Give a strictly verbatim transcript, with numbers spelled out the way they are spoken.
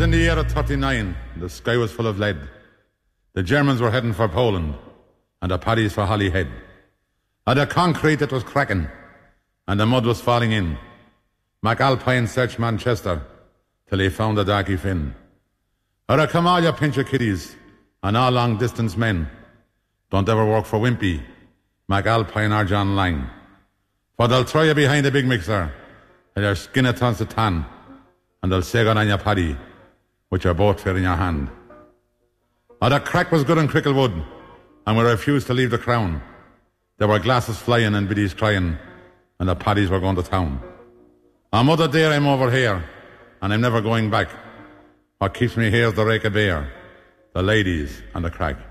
was in the year of thirty-nine. The sky was full of lead. The Germans were heading for Poland, and the Paddies for Holyhead. And the concrete it was cracking, and the mud was falling in. MacAlpine searched Manchester till he found the Darky Finn. Or come all you pincher kiddies and all long distance men. Don't ever work for Wimpy, MacAlpine or John Lang. For they'll throw you behind the big mixer, and your skin it turns to tan, and they'll say good on your paddy, with your boat fair in your hand. Oh, the crack was good in Cricklewood, and we refused to leave the Crown. There were glasses flying and biddies crying, and the paddies were going to town. On Mother Dear I'm over here, and I'm never going back. What keeps me here is the rake of beer, the ladies and the crack.